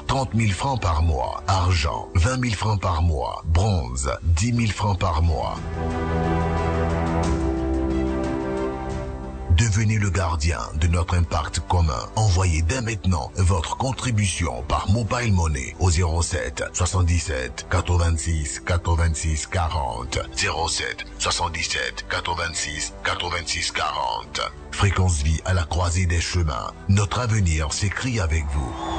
30 000 francs par mois. Argent, 20 000 francs par mois. Bronze, 10 000 francs par mois. Devenez le gardien de notre impact commun. Envoyez dès maintenant votre contribution par Mobile Money au 07 77 86 86 40. 07 77 86 86 40. Fréquence Vie à la croisée des chemins. Notre avenir s'écrit avec vous.